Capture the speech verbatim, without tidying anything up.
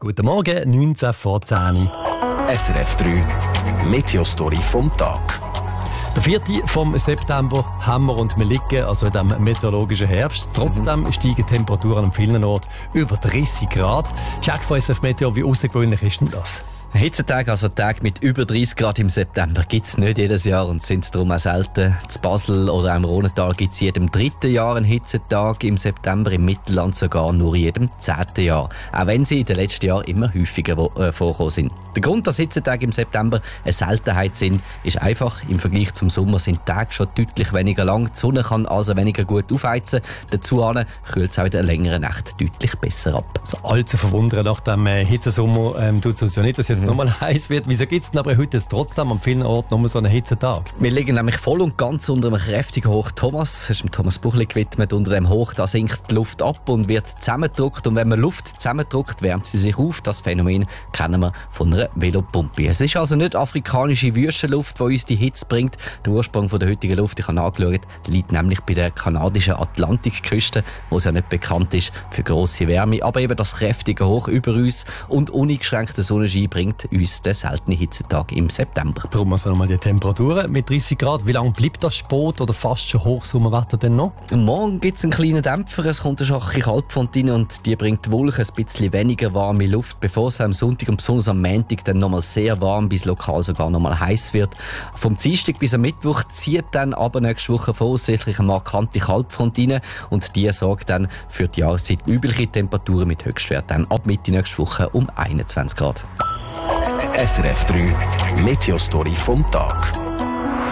Guten Morgen, neunzehn vor zehn. S R F drei Meteostory vom Tag. Der vierte vom September haben wir und wir liegen also in diesem meteorologischen Herbst. Trotzdem mhm. steigen Temperaturen an vielen Orten über dreißig Grad. Jack von S F Meteo, wie außergewöhnlich ist denn das? Hitzetage, also Tage mit über dreißig Grad im September, gibt es nicht jedes Jahr und sind darum auch selten. In Basel oder auch im Rhontal gibt es jedem dritten Jahr einen Hitzetag im September, im Mittelland sogar nur jedem zehnten Jahr. Auch wenn sie in den letzten Jahren immer häufiger äh, vorgekommen sind. Der Grund, dass Hitzetage im September eine Seltenheit sind, ist einfach, im Vergleich zum Sommer sind die Tage schon deutlich weniger lang. Die Sonne kann also weniger gut aufheizen. Dazu kühlt es auch in der längeren Nacht deutlich besser ab. So allzu verwundern nach dem äh, Hitzesommer ähm, tut es uns ja nicht, dass jetzt mhm. nochmal heiß wird. Wieso gibt es denn aber heute jetzt trotzdem an vielen Orten nochmal so einen Hitzetag? Wir liegen nämlich voll und ganz unter einem kräftigen Hoch Thomas. Das ist dem Thomas Buchli gewidmet. Unter dem Hoch da sinkt die Luft ab und wird zusammengedrückt. Und wenn man Luft zusammendrückt, wärmt sie sich auf. Das Phänomen kennen wir von einer Velopumpe. Es ist also nicht afrikanische Wüstenluft, die uns die Hitze bringt. Der Ursprung von der heutigen Luft, ich habe nachgeschaut, liegt nämlich bei der kanadischen Atlantikküste, wo es ja nicht bekannt ist für grosse Wärme. Aber eben das kräftige Hoch über uns und uneingeschränkter Sonnenschein bringt uns den seltenen Hitzetag im September. Darum also nochmal die Temperaturen mit dreißig Grad. Wie lange bleibt das Spät oder fast schon Hochsommerwetter denn noch? Morgen gibt es einen kleinen Dämpfer. Es kommt eine schwache Kaltfront rein und die bringt die Wolke ein bisschen weniger warme Luft, bevor es am Sonntag und besonders am Montag dann nochmal sehr warm bis lokal sogar nochmal heiß wird. Vom Dienstag bis am Mittwoch zieht dann aber nächste Woche voraussichtlich eine markante Kaltfront rein und die sorgt dann für die Jahreszeit übliche Temperaturen mit Höchstwert dann ab Mitte nächste Woche um einundzwanzig Grad. S R F drei Meteostory vom Tag.